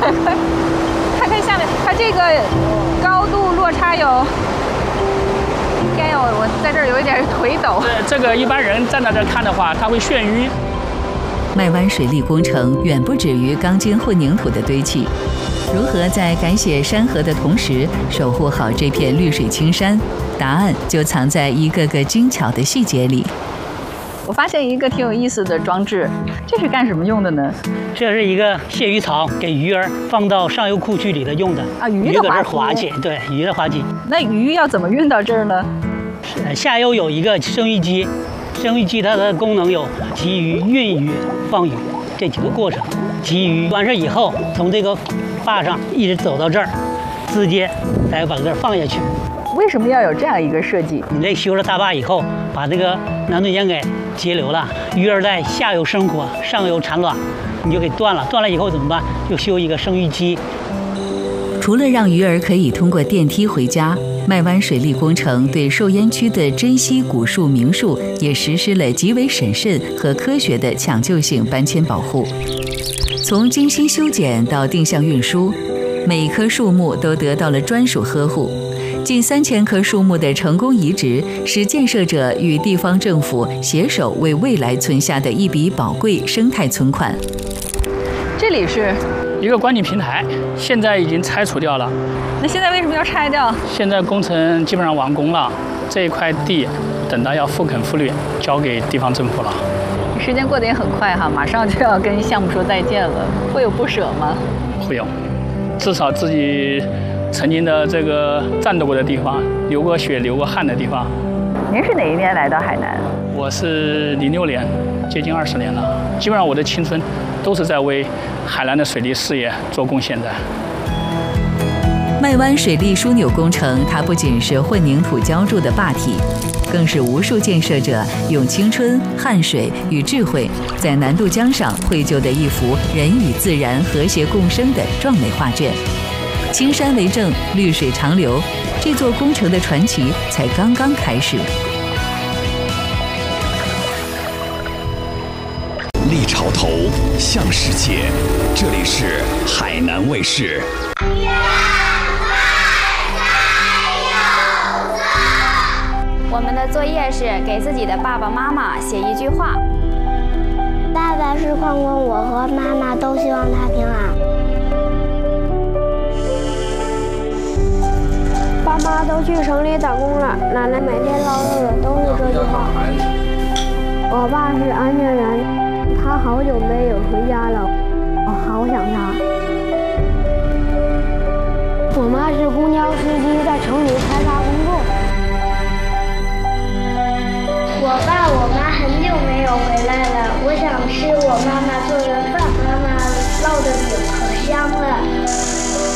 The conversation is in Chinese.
看看下面，它这个高度落差有，天哟，我在这儿有一点腿抖。 这个一般人站在这看的话，他会眩晕。 麦湾水利工程远不止于钢筋混凝土的堆砌，如何在改写山河的同时守护好这片绿水青山？答案就藏在一个个精巧的细节里。 我发现一个挺有意思的装置，这是干什么用的呢？ 这是一个泄鱼槽，给鱼儿放到上游库区里头用的啊，鱼搁这儿滑稽，对，鱼的滑稽。 那鱼要怎么运到这儿呢？ 下游有一个生育机，生育机它的功能有集鱼、运鱼、放鱼这几个过程。集鱼完事以后，从这个坝上一直走到这儿，直接再把这儿放下去。 为什么要有这样一个设计？ 你这修了大坝以后，把这个南渡江给截流了，鱼儿在下游生活，上游产卵，你就给断了。断了以后怎么办？就修一个生育机。 除了让鱼儿可以通过电梯回家，麦湾水利工程对受淹区的珍稀古树名树也实施了极为审慎和科学的抢救性搬迁保护。从精心修剪到定向运输，每一棵树木都得到了专属呵护。近3000棵树木的成功移植，是建设者与地方政府携手为未来存下的一笔宝贵生态存款。 这里是一个观景平台，现在已经拆除掉了。 那现在为什么要拆掉？ 现在工程基本上完工了，这一块地等到要复垦复绿，交给地方政府了。 时间过得也很快哈，马上就要跟项目说再见了，会有不舍吗？ 会有，至少自己曾经的这个战斗过的地方，流过血、流过汗的地方。 您是哪一年来到海南？ 我是06年，接近20年了。基本上我的青春都是在为海南的水利事业做贡献的。 麦湾水利枢纽工程，它不仅是混凝土浇筑的坝体，更是无数建设者用青春、汗水与智慧，在南渡江上绘就的一幅人与自然和谐共生的壮美画卷。青山为证，绿水长流，这座工程的传奇才刚刚开始。 立潮头向世界，这里是海南卫视。 我们的作业是给自己的爸爸妈妈写一句话。 爸爸是矿工，我和妈妈都希望他平安。爸妈都去城里打工了，奶奶每天唠叨的都是这句话。我爸是安全员，他好久没有回家了，我好想他。我妈是公交司机，在城里开发工作。我爸我妈很久没有回来了，我想吃我妈妈做的